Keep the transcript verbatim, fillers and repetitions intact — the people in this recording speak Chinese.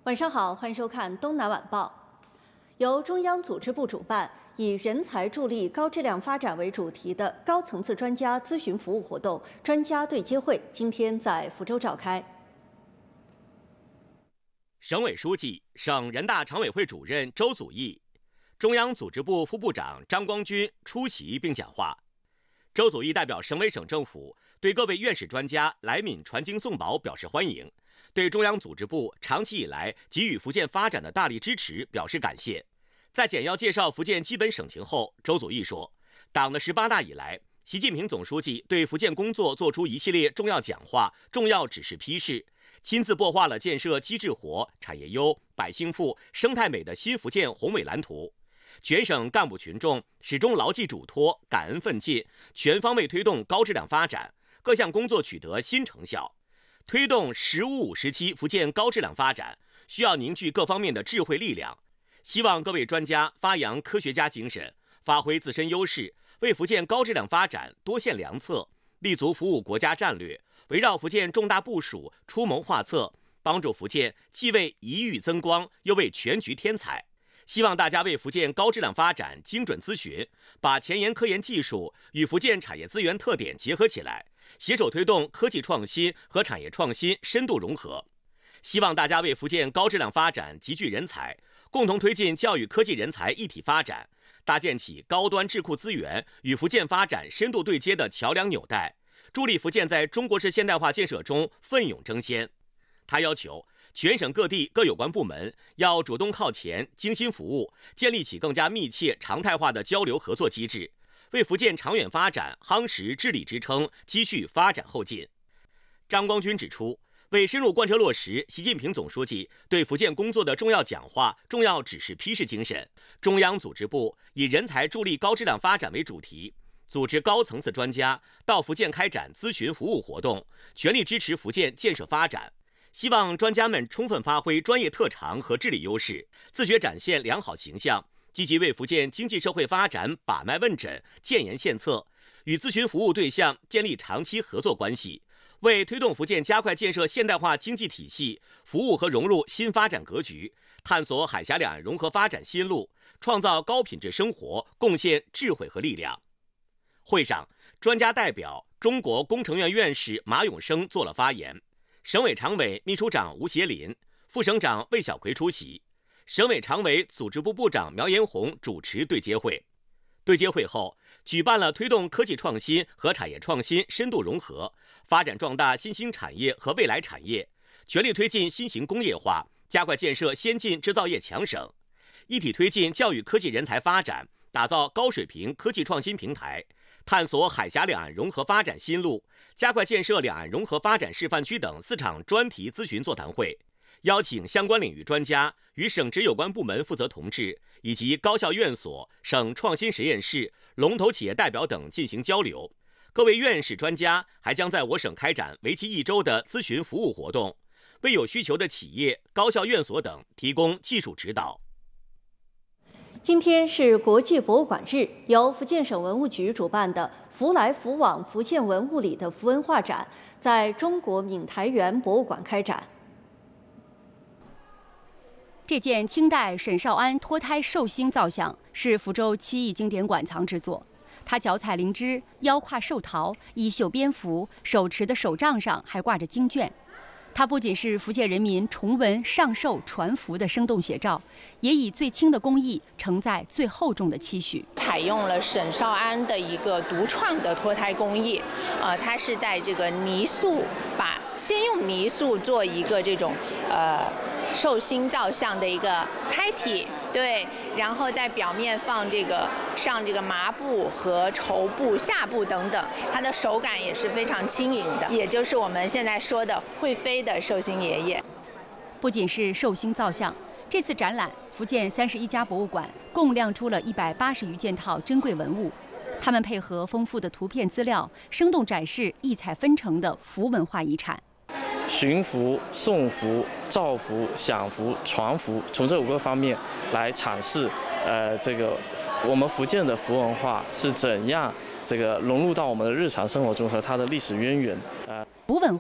晚上好，欢迎收看《东南晚报》。由中央组织部主办，以人才助力高质量发展为主题的高层次专家咨询服务活动“专家对接会”今天在福州召开。 省委书记、省人大常委会主任周祖义、中央组织部副部长张光军出席并讲话。周祖义代表省委省政府对各位院士专家来闽传经送宝表示欢迎，对中央组织部长期以来给予福建发展的大力支持表示感谢。在简要介绍福建基本省情后，周祖义说，党的十八大以来，习近平总书记对福建工作作出一系列重要讲话、重要指示批示，亲自擘画了建设机制活、产业优、百姓富、生态美的新福建宏伟蓝图。全省干部群众始终牢记嘱托，感恩奋进，全方位推动高质量发展，各项工作取得新成效。推动“十五五”时期福建高质量发展，需要凝聚各方面的智慧力量。希望各位专家发扬科学家精神，发挥自身优势，为福建高质量发展多献良策，立足服务国家战略，围绕福建重大部署出谋划策，帮助福建既为一域增光，又为全局添彩。希望大家为福建高质量发展精准咨询，把前沿科研技术与福建产业资源特点结合起来，携手推动科技创新和产业创新深度融合。希望大家为福建高质量发展集聚人才，共同推进教育科技人才一体发展，搭建起高端智库资源与福建发展深度对接的桥梁纽带，助力福建在中国式现代化建设中奋勇争先。他要求全省各地各有关部门要主动靠前，精心服务，建立起更加密切、常态化的交流合作机制，为福建长远发展夯实治理支撑，积蓄发展后劲。张光军指出，为深入贯彻落实习近平总书记对福建工作的重要讲话、重要指示批示精神，中央组织部以人才助力高质量发展为主题，组织高层次专家到福建开展咨询服务活动，全力支持福建建设发展。希望专家们充分发挥专业特长和智力优势，自觉展现良好形象，积极为福建经济社会发展把脉问诊、建言献策，与咨询服务对象建立长期合作关系，为推动福建加快建设现代化经济体系、服务和融入新发展格局，探索海峡两岸融合发展新路，创造高品质生活，贡献智慧和力量。会上，专家代表中国工程院院士马永生作了发言。省委常委、秘书长吴协林、副省长魏小奎出席，省委常委、组织部部长苗延红主持对接会。对接会后，举办了推动科技创新和产业创新深度融合，发展壮大新兴产业和未来产业，全力推进新型工业化，加快建设先进制造业强省，一体推进教育科技人才发展，打造高水平科技创新平台，探索海峡两岸融合发展新路，加快建设两岸融合发展示范区等四场专题咨询座谈会，邀请相关领域专家与省直有关部门负责同志以及高校院所、省创新实验室、龙头企业代表等进行交流。各位院士专家还将在我省开展为期一周的咨询服务活动，为有需求的企业、高校院所等提供技术指导。 今天是国际博物馆日，由福建省文物局主办的“福来福往福建文物里”的福文画展，在中国闽台园博物馆开展。 这件清代沈绍安脱胎寿星造像是福州七艺经典馆藏之作。他脚踩灵芝，腰挎寿桃，衣袖蝙蝠，手持的手杖上还挂着经卷。它不仅是福建人民重文上寿传福的生动写照，也以最轻的工艺承载最厚重的期许。 采用了沈绍安的一个独创的脱胎工艺，呃，它是在这个泥塑，把先用泥塑做一个这种呃寿星造像的一个胎体，对，然后在表面放这个上这个麻布和绸布、下布等等，它的手感也是非常轻盈的，也就是我们现在说的会飞的寿星爷爷。 不仅是寿星造像，这次展览，福建三十一家博物馆共亮出了一百八十余件套珍贵文物，它们配合丰富的图片资料，生动展示异彩纷呈的福文化遗产。 寻福、送福、造福、享福、传福，从这五个方面来阐释，呃，这个我们福建的福文化是怎样这个融入到我们的日常生活中和它的历史渊源，呃， 福文